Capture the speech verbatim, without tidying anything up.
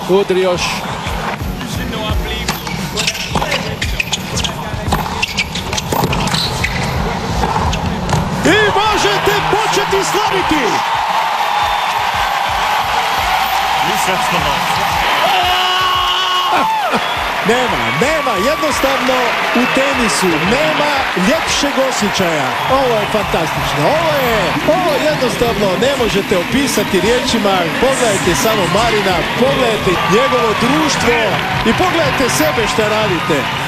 Udri još. I možete početi slaviti! Nema, nema, jednostavno u tenisu nema ljepšeg osjećaja. Ovo je fantastično, ovo je, ovo jednostavno ne možete opisati riječima. Pogledajte samo Marina, pogledajte njegovo društvo i pogledajte sebe šta radite.